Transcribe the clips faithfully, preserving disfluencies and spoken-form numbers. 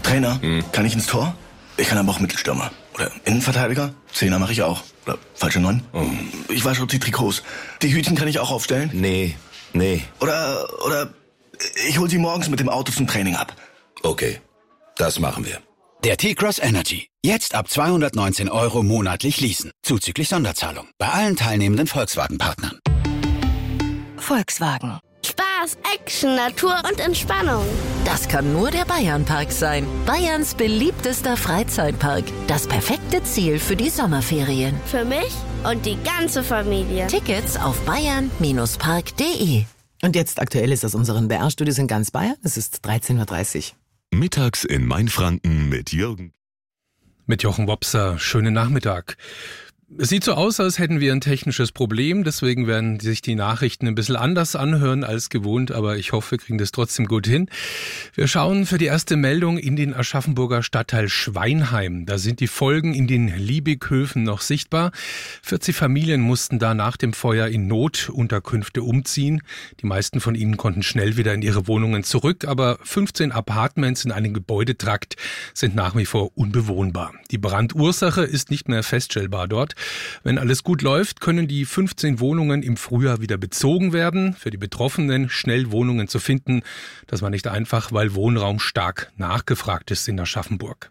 Trainer, Hm. kann ich ins Tor? Ich kann aber auch Mittelstürmer. Oder Innenverteidiger? Zehner mache ich auch. Oder falsche Neun? Oh. Ich wasche auch die Trikots. Die Hütchen kann ich auch aufstellen? Nee, nee. Oder, oder ich hol sie morgens mit dem Auto zum Training ab. Okay, das machen wir. Der T-Cross Energy. Jetzt ab zweihundertneunzehn Euro monatlich leasen. Zuzüglich Sonderzahlung. Bei allen teilnehmenden Volkswagen-Partnern. Volkswagen. Spaß, Action, Natur und Entspannung. Das kann nur der Bayernpark sein. Bayerns beliebtester Freizeitpark. Das perfekte Ziel für die Sommerferien. Für mich und die ganze Familie. Tickets auf bayern Park punkt de. Und jetzt Aktuelles aus unseren B R-Studios in ganz Bayern. Es ist dreizehn Uhr dreißig. Mittags in Mainfranken mit Jürgen. Mit Jochen Wopser. Schönen Nachmittag. Es sieht so aus, als hätten wir ein technisches Problem, deswegen werden sich die Nachrichten ein bisschen anders anhören als gewohnt, aber ich hoffe, wir kriegen das trotzdem gut hin. Wir schauen für die erste Meldung in den Aschaffenburger Stadtteil Schweinheim. Da sind die Folgen in den Liebighöfen noch sichtbar. vierzig Familien mussten da nach dem Feuer in Notunterkünfte umziehen. Die meisten von ihnen konnten schnell wieder in ihre Wohnungen zurück, aber fünfzehn Apartments in einem Gebäudetrakt sind nach wie vor unbewohnbar. Die Brandursache ist nicht mehr feststellbar dort. Wenn alles gut läuft, können die fünfzehn Wohnungen im Frühjahr wieder bezogen werden. Für die Betroffenen schnell Wohnungen zu finden, das war nicht einfach, weil Wohnraum stark nachgefragt ist in Aschaffenburg.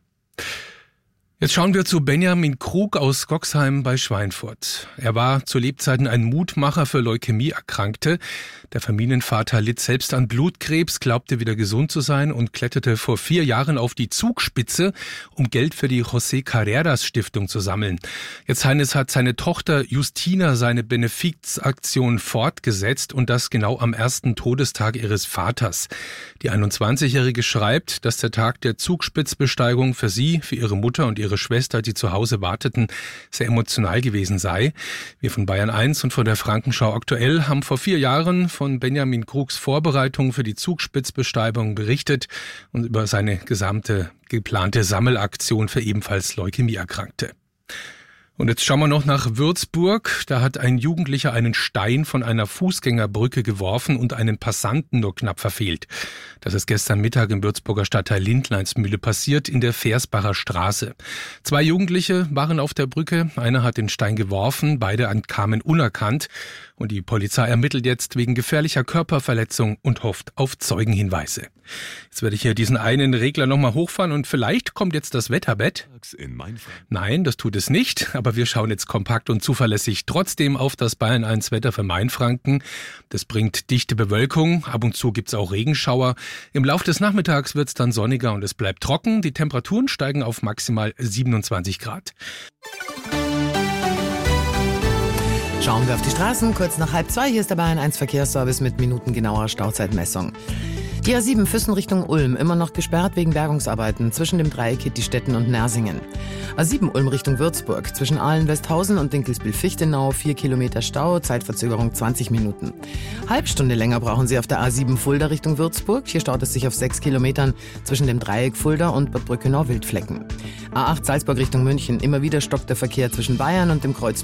Jetzt schauen wir zu Benjamin Krug aus Goxheim bei Schweinfurt. Er war zu Lebzeiten ein Mutmacher für Leukämie-Erkrankte. Der Familienvater litt selbst an Blutkrebs, glaubte wieder gesund zu sein und kletterte vor vier Jahren auf die Zugspitze, um Geld für die José Carreras Stiftung zu sammeln. Jetzt hat seine Tochter Justina seine Benefizaktion fortgesetzt und das genau am ersten Todestag ihres Vaters. Die einundzwanzigjährige schreibt, dass der Tag der Zugspitzbesteigung für sie, für ihre Mutter und ihre Schwester, die zu Hause warteten, sehr emotional gewesen sei. Wir von Bayern eins und von der Frankenschau aktuell haben vor vier Jahren von Benjamin Krugs Vorbereitung für die Zugspitzbesteigung berichtet und über seine gesamte geplante Sammelaktion für ebenfalls Leukämie-Erkrankte. Und jetzt schauen wir noch nach Würzburg. Da hat ein Jugendlicher einen Stein von einer Fußgängerbrücke geworfen und einen Passanten nur knapp verfehlt. Das ist gestern Mittag im Würzburger Stadtteil Lindleinsmühle passiert, in der Versbacher Straße. Zwei Jugendliche waren auf der Brücke. Einer hat den Stein geworfen, beide kamen unerkannt. Und die Polizei ermittelt jetzt wegen gefährlicher Körperverletzung und hofft auf Zeugenhinweise. Jetzt werde ich hier diesen einen Regler nochmal hochfahren und vielleicht kommt jetzt das Wetterbett. Nein, das tut es nicht, aber wir schauen jetzt kompakt und zuverlässig trotzdem auf das Bayern eins Wetter für Mainfranken. Das bringt dichte Bewölkung, ab und zu gibt's auch Regenschauer. Im Laufe des Nachmittags wird's dann sonniger und es bleibt trocken. Die Temperaturen steigen auf maximal siebenundzwanzig Grad. Schauen wir auf die Straßen. Kurz nach halb zwei. Hier ist der Bayern eins Verkehrsservice mit minutengenauer Stauzeitmessung. Die A sieben Füssen Richtung Ulm, immer noch gesperrt wegen Bergungsarbeiten zwischen dem Dreieck Hittstetten und Nersingen. A sieben Ulm Richtung Würzburg, zwischen Ahlen-Westhausen und Dinkelsbühl-Fichtenau, vier Kilometer Stau, Zeitverzögerung zwanzig Minuten. Halbstunde länger brauchen Sie auf der A sieben Fulda Richtung Würzburg. Hier staut es sich auf sechs Kilometern zwischen dem Dreieck Fulda und Bad Brückenau-Wildflecken. A acht Salzburg Richtung München, immer wieder stockt der Verkehr zwischen Bayern und dem Kreuz